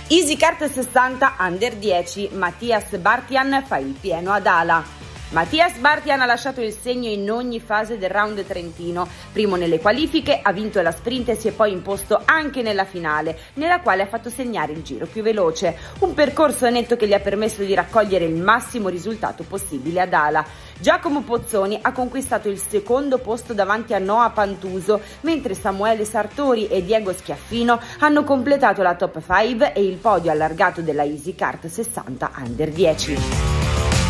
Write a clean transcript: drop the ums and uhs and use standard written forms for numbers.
EasyKart 60 Under 10, Mathias Bartian fa il pieno ad Ala. Mathias Bartian ha lasciato il segno in ogni fase del round trentino, primo nelle qualifiche, ha vinto la sprint e si è poi imposto anche nella finale, nella quale ha fatto segnare il giro più veloce, un percorso netto che gli ha permesso di raccogliere il massimo risultato possibile ad Ala. Giacomo Pozzoni ha conquistato il secondo posto davanti a Noah Pantuso, mentre Samuele Sartori e Diego Schiaffino hanno completato la top 5 e il podio allargato della EasyKart 60 Under 10.